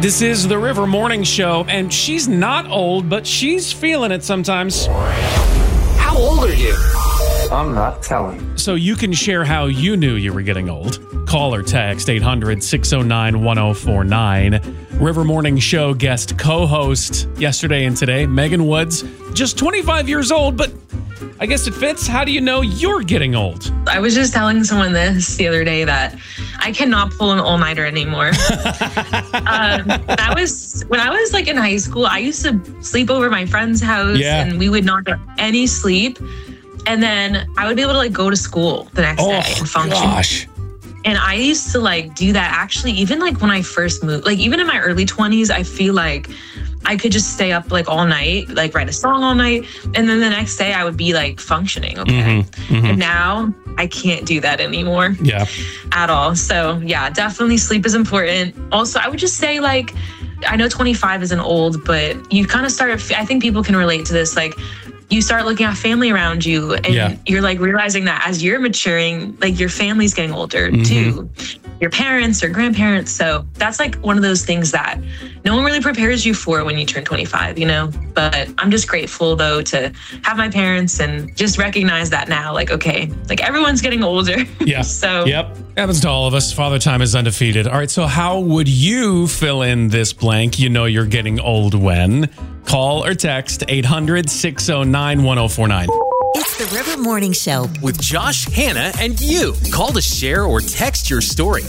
This is the River Morning Show, and she's not old, but she's feeling it sometimes. How old are you? I'm not telling. So you can share how you knew you were getting old. Call or text 800-609-1049. River Morning Show guest co-host yesterday and today, Megan Woods, just 25 years old, but I guess it fits. How do you know you're getting old? I was just telling someone this the other day that I cannot pull an all-nighter anymore. That was when I was like in high school. I used to sleep over at my friend's house, and we would not get any sleep. And then I would be able to like go to school the next day and function. Gosh. And I used to like do that actually, even like when I first moved, like even in my early 20s, I feel like I could just stay up like all night, like write a song all night. And then the next day I would be like functioning. Okay. And now I can't do that anymore. Yeah. At all. So yeah, definitely sleep is important. Also, I would just say like, I know 25 isn't old, but you kind of start, I think people can relate to this. Like you start looking at family around you and you're like realizing that as you're maturing, like your family's getting older too. Your parents or grandparents. So that's like one of those things that no one really prepares you for when you turn 25, you know? But I'm just grateful though to have my parents and just recognize that now, like, okay, like everyone's getting older. Yeah. So yep. Happens to all of us. Father Time is undefeated. All right. So how would you fill in this blank? You know you're getting old when? Call or text 800-609-1049. It's the River Morning Show with Josh, Hannah, and you. Call to share or text your story.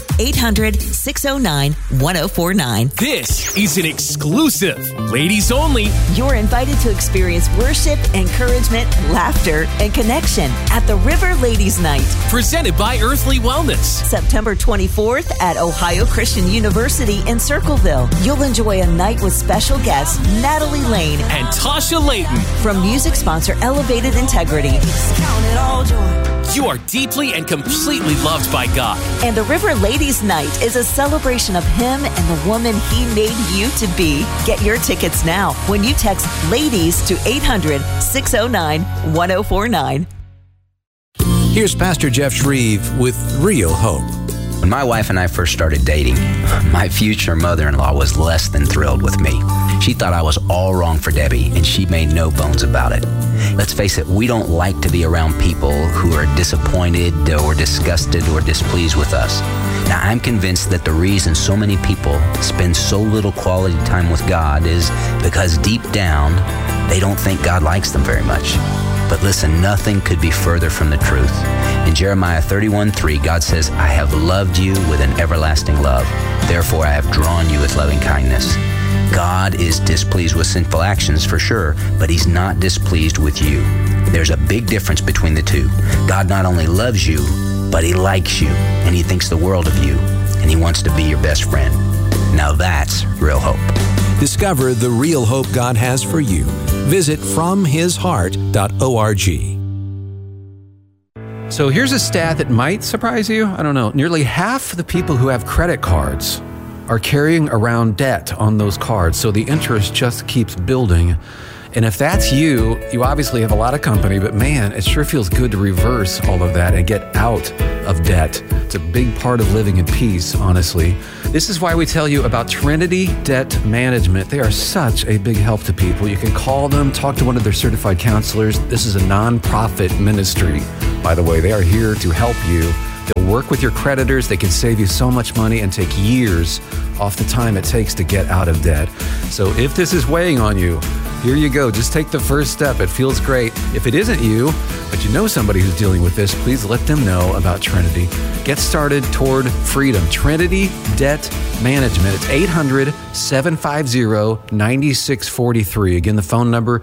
800-609-1049. This is an exclusive, ladies only. You're invited to experience worship, encouragement, laughter, and connection at the River Ladies Night. Presented by Earthly Wellness. September 24th at Ohio Christian University in Circleville. You'll enjoy a night with special guests Natalie Lane and Tasha Layton. From music sponsor Elevated Integrity. You are deeply and completely loved by God. And the River Ladies Night is a celebration of Him and the woman He made you to be. Get your tickets now when you text LADIES to 800-609-1049. Here's Pastor Jeff Shreve with Real Hope. When my wife and I first started dating, my future mother-in-law was less than thrilled with me. She thought I was all wrong for Debbie, and she made no bones about it. Let's face it, we don't like to be around people who are disappointed or disgusted or displeased with us. Now, I'm convinced that the reason so many people spend so little quality time with God is because deep down, they don't think God likes them very much. But listen, nothing could be further from the truth. In Jeremiah 31:3, God says, I have loved you with an everlasting love. Therefore, I have drawn you with loving kindness. God is displeased with sinful actions for sure, but He's not displeased with you. There's a big difference between the two. God not only loves you, but He likes you, and He thinks the world of you, and He wants to be your best friend. Now that's real hope. Discover the real hope God has for you. Visit FromHisHeart.org. So here's a stat that might surprise you. I don't know. Nearly half the people who have credit cards are carrying around debt on those cards. So the interest just keeps building. And if that's you, you obviously have a lot of company, but man, it sure feels good to reverse all of that and get out of debt. It's a big part of living in peace, honestly. This is why we tell you about Trinity Debt Management. They are such a big help to people. You can call them, talk to one of their certified counselors. This is a nonprofit ministry, by the way. They are here to help you. They'll work with your creditors. They can save you so much money and take years off the time it takes to get out of debt. So if this is weighing on you, here you go. Just take the first step. It feels great. If it isn't you, but you know somebody who's dealing with this, please let them know about Trinity. Get started toward freedom. Trinity Debt Management. It's 800-750-9643. Again, the phone number,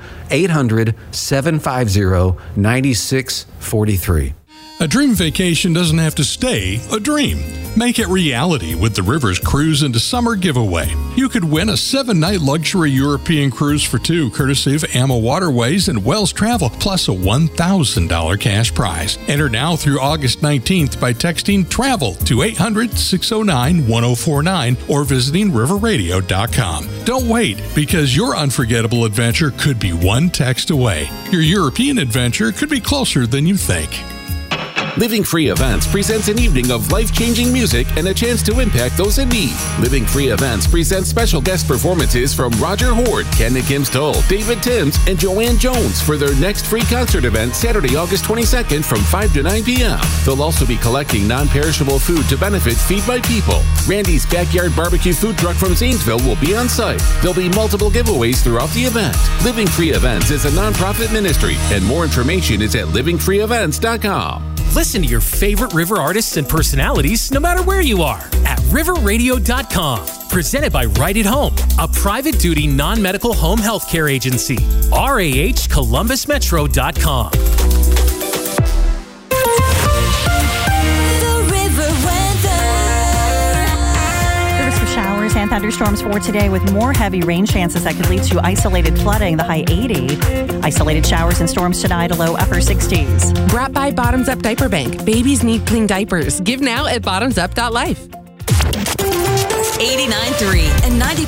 800-750-9643. A dream vacation doesn't have to stay a dream. Make it reality with the Rivers Cruise into Summer giveaway. You could win a 7-night luxury European cruise for two, courtesy of AMA Waterways and Wells Travel, plus a $1,000 cash prize. Enter now through August 19th by texting TRAVEL to 800-609-1049 or visiting riverradio.com. Don't wait, because your unforgettable adventure could be one text away. Your European adventure could be closer than you think. Living Free Events presents an evening of life-changing music and a chance to impact those in need. Living Free Events presents special guest performances from Roger Horde, Ken and Kim Stoll, David Timms, and Joanne Jones for their next free concert event Saturday, August 22nd from 5 to 9 p.m. They'll also be collecting non-perishable food to benefit Feed My People. Randy's Backyard Barbecue food truck from Zanesville will be on site. There'll be multiple giveaways throughout the event. Living Free Events is a non-profit ministry, and more information is at livingfreeevents.com. Listen to your favorite River artists and personalities no matter where you are at riverradio.com. Presented by Right at Home, a private duty non-medical home health care agency. RAHColumbusmetro.com. Showers and thunderstorms for today with more heavy rain chances that could lead to isolated flooding, the high 80. Isolated showers and storms tonight, a low upper 60s. Brought by Bottoms Up Diaper Bank. Babies need clean diapers. Give now at bottomsup.life. 89.3 and 90.9